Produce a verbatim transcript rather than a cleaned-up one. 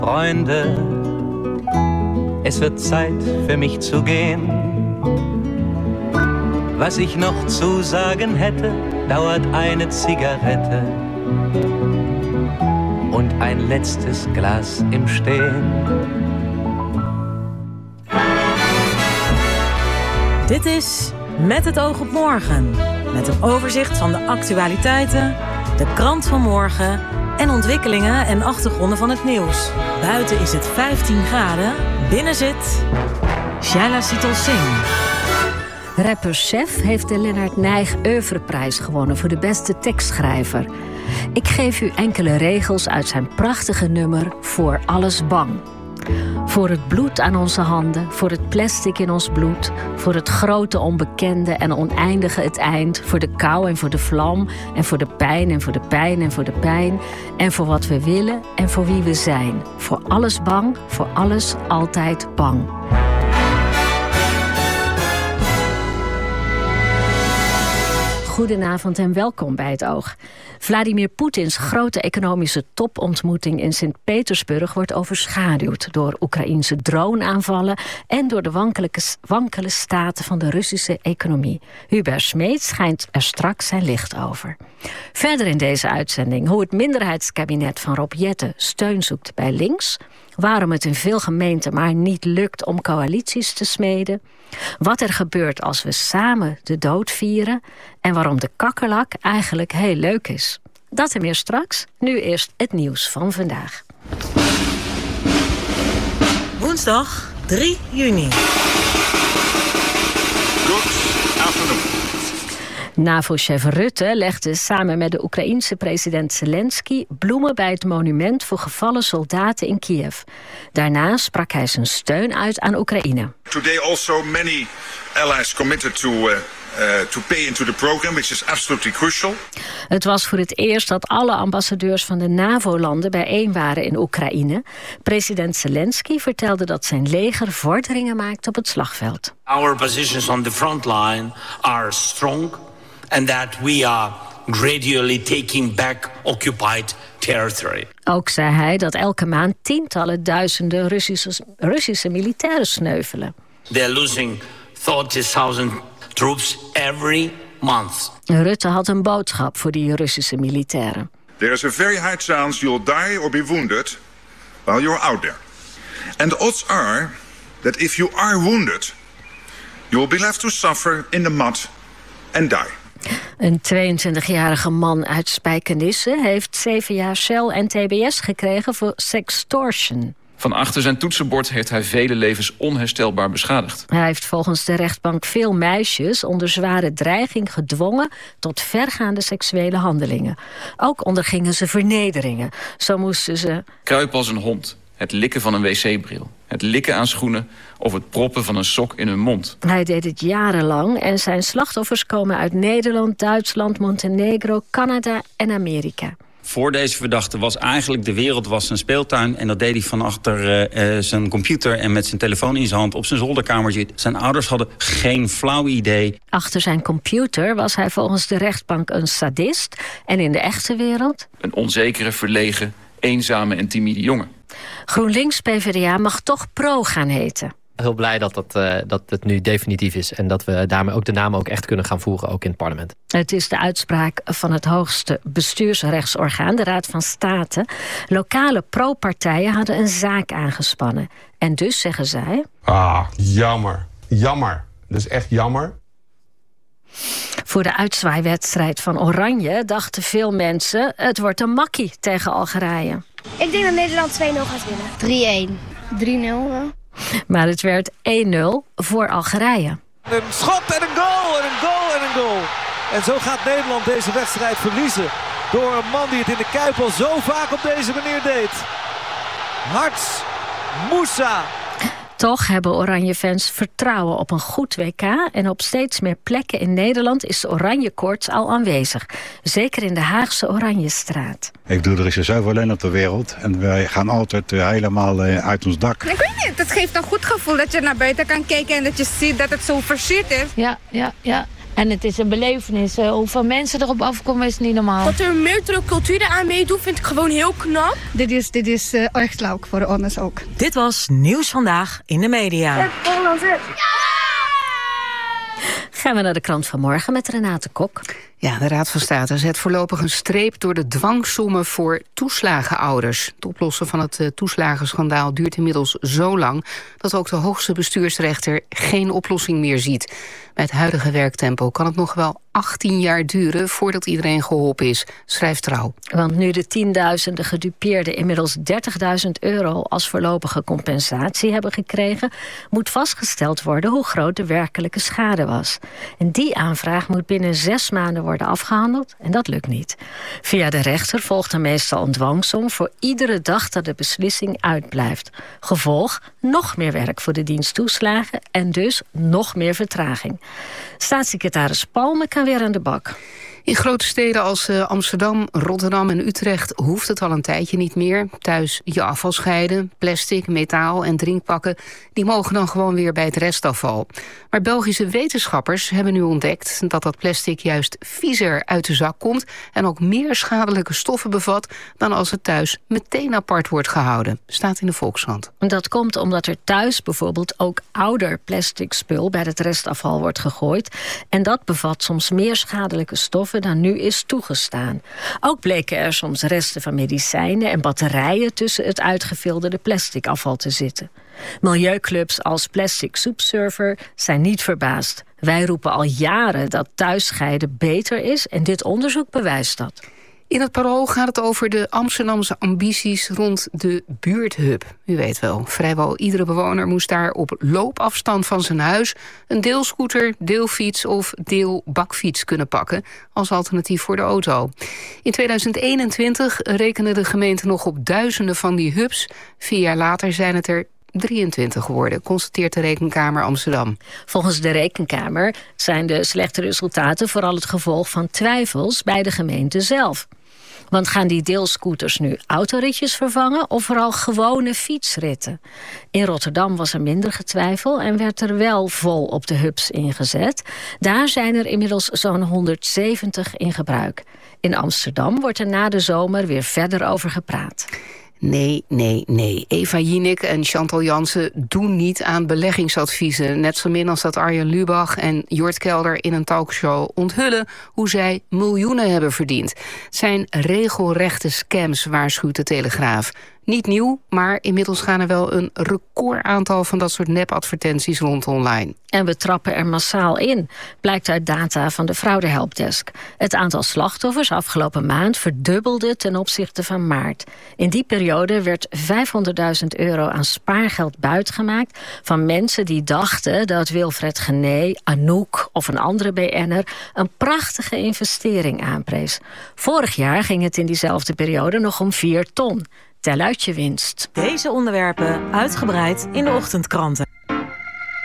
Freunde, es wird Zeit für mich zu gehen. Was ich noch zu sagen hätte, dauert eine Zigarette und ein letztes Glas im Stehen. Dit is Met het oog op morgen. Met een overzicht van de actualiteiten, de krant van morgen en ontwikkelingen en achtergronden van het nieuws. Buiten is het vijftien graden, binnen zit Shaila Sital Singh. Rapper Chef heeft de Lennart Nijg Oeuvreprijs gewonnen voor de beste tekstschrijver. Ik geef u enkele regels uit zijn prachtige nummer Voor alles bang. Voor het bloed aan onze handen, voor het plastic in ons bloed, voor het grote onbekende en oneindige het eind, voor de kou en voor de vlam en voor de pijn en voor de pijn en voor de pijn en voor wat we willen en voor wie we zijn. Voor alles bang, voor alles altijd bang. Goedenavond en welkom bij Het Oog. Vladimir Poetins grote economische topontmoeting in Sint-Petersburg wordt overschaduwd door Oekraïense droneaanvallen en door de wankele staten van de Russische economie. Hubert Smeets schijnt er straks zijn licht over. Verder in deze uitzending hoe het minderheidskabinet van Rob Jetten steun zoekt bij links, waarom het in veel gemeenten maar niet lukt om coalities te smeden, wat er gebeurt als we samen de dood vieren en waarom de kakkerlak eigenlijk heel leuk is. Dat en meer straks. Nu eerst het nieuws van vandaag. Woensdag drie juni. Good afternoon. NAVO-chef Rutte legde samen met de Oekraïense president Zelensky bloemen bij het monument voor gevallen soldaten in Kiev. Daarna sprak hij zijn steun uit aan Oekraïne. Today also many allies committed to uh, uh, to pay into the program, which is absolutely crucial. Het was voor het eerst dat alle ambassadeurs van de NAVO-landen bijeen waren in Oekraïne. President Zelensky vertelde dat zijn leger vorderingen maakt op het slagveld. Our positions on the front line are strong. And that we are gradually taking back occupied territory. Ook zei hij dat elke maand tientallen duizenden Russische, Russische militairen sneuvelen. They're losing thirty thousand troops every month. Rutte had een boodschap voor die Russische militairen. There is a very high chance you'll die or be wounded while you're out there. And the odds are that if you are wounded, you will be left to suffer in the mud and die. Een tweeëntwintigjarige man uit Spijkenisse heeft zeven jaar cel en T B S gekregen voor sextortion. Van achter zijn toetsenbord heeft hij vele levens onherstelbaar beschadigd. Hij heeft volgens de rechtbank veel meisjes onder zware dreiging gedwongen tot vergaande seksuele handelingen. Ook ondergingen ze vernederingen. Zo moesten ze kruipen als een hond, het likken van een wc-bril, het likken aan schoenen of het proppen van een sok in hun mond. Hij deed het jarenlang en zijn slachtoffers komen uit Nederland, Duitsland, Montenegro, Canada en Amerika. Voor deze verdachte was eigenlijk de wereld was zijn speeltuin. En dat deed hij van achter uh, uh, zijn computer en met zijn telefoon in zijn hand op zijn zolderkamertje. Zijn ouders hadden geen flauw idee. Achter zijn computer was hij volgens de rechtbank een sadist. En in de echte wereld een onzekere, verlegen, eenzame en timide jongen. GroenLinks P v d A mag toch Pro gaan heten. Heel blij dat, dat, uh, dat het nu definitief is. En dat we daarmee ook de namen ook echt kunnen gaan voeren, ook in het parlement. Het is de uitspraak van het hoogste bestuursrechtsorgaan, de Raad van State. Lokale pro-partijen hadden een zaak aangespannen. En dus zeggen zij... Ah, jammer. Jammer. Dat is echt jammer. Voor de uitzwaaiwedstrijd van Oranje dachten veel mensen... het wordt een makkie tegen Algerije. Ik denk dat Nederland twee nul gaat winnen. drie-één. drie nul. Maar het werd één nul voor Algerije. Een schot en een goal en een goal en een goal. En zo gaat Nederland deze wedstrijd verliezen. Door een man die het in de Kuip al zo vaak op deze manier deed. Harts Moussa. Toch hebben Oranje-fans vertrouwen op een goed W K... en op steeds meer plekken in Nederland is de Oranje-koorts al aanwezig. Zeker in de Haagse Oranjestraat. Ik bedoel, er is er zoveel in op de wereld... en wij gaan altijd uh, helemaal uh, uit ons dak. Ik weet niet, het geeft een goed gevoel dat je naar buiten kan kijken... en dat je ziet dat het zo versierd is. Ja, ja, ja. En het is een belevenis. Uh, hoeveel mensen erop afkomen is niet normaal. Dat er meerdere culturen aan meedoen vind ik gewoon heel knap. Dit is, dit is uh, erg leuk voor ons ook. Dit was Nieuws Vandaag in de Media. Het Hollands het. Gaan we naar de krant van morgen met Renate Kok. Ja, de Raad van State zet voorlopig een streep door de dwangsommen voor toeslagenouders. Het oplossen van het uh, toeslagenschandaal duurt inmiddels zo lang dat ook de hoogste bestuursrechter geen oplossing meer ziet. Bij het huidige werktempo kan het nog wel achttien jaar duren voordat iedereen geholpen is, schrijft Trouw. Want nu de tienduizenden gedupeerden inmiddels dertigduizend euro als voorlopige compensatie hebben gekregen, moet vastgesteld worden hoe groot de werkelijke schade was. En die aanvraag moet binnen zes maanden worden afgehandeld en dat lukt niet. Via de rechter volgt er meestal een dwangsom voor iedere dag dat de beslissing uitblijft. Gevolg, nog meer werk voor de dienst toeslagen en dus nog meer vertraging. Staatssecretaris Palme kan weer aan de bak. In grote steden als uh, Amsterdam, Rotterdam en Utrecht hoeft het al een tijdje niet meer. Thuis je afval scheiden, plastic, metaal en drinkpakken, die mogen dan gewoon weer bij het restafval. Maar Belgische wetenschappers hebben nu ontdekt dat dat plastic juist viezer uit de zak komt en ook meer schadelijke stoffen bevat dan als het thuis meteen apart wordt gehouden. Staat in de Volkskrant. Dat komt omdat er thuis bijvoorbeeld ook ouder plastic spul bij het restafval wordt gegooid. En dat bevat soms meer schadelijke stoffen dan nu is toegestaan. Ook bleken er soms resten van medicijnen en batterijen tussen het uitgefilterde plastic afval te zitten. Milieuclubs als Plastic Soup Server zijn niet verbaasd. Wij roepen al jaren dat thuisscheiden beter is en dit onderzoek bewijst dat. In het Parool gaat het over de Amsterdamse ambities rond de buurthub. U weet wel, vrijwel iedere bewoner moest daar op loopafstand van zijn huis een deelscooter, deelfiets of deelbakfiets kunnen pakken als alternatief voor de auto. In tweeduizend eenentwintig rekende de gemeente nog op duizenden van die hubs. Vier jaar later zijn het er drieëntwintig geworden, constateert de Rekenkamer Amsterdam. Volgens de Rekenkamer zijn de slechte resultaten vooral het gevolg van twijfels bij de gemeente zelf. Want gaan die deelscooters nu autoritjes vervangen of vooral gewone fietsritten? In Rotterdam was er minder getwijfel en werd er wel vol op de hubs ingezet. Daar zijn er inmiddels zo'n honderdzeventig in gebruik. In Amsterdam wordt er na de zomer weer verder over gepraat. Nee, nee, nee. Eva Jinek en Chantal Jansen doen niet aan beleggingsadviezen. Net zo min als dat Arjen Lubach en Jort Kelder in een talkshow onthullen hoe zij miljoenen hebben verdiend. Het zijn regelrechte scams, waarschuwt de Telegraaf. Niet nieuw, maar inmiddels gaan er wel een recordaantal van dat soort nepadvertenties rond online. En we trappen er massaal in, blijkt uit data van de fraudehelpdesk. Het aantal slachtoffers afgelopen maand verdubbelde ten opzichte van maart. In die periode werd vijfhonderdduizend euro aan spaargeld buitgemaakt van mensen die dachten dat Wilfred Gené, Anouk of een andere B N'er een prachtige investering aanprees. Vorig jaar ging het in diezelfde periode nog om vier ton. Tel uit je winst. Deze onderwerpen uitgebreid in de ochtendkranten.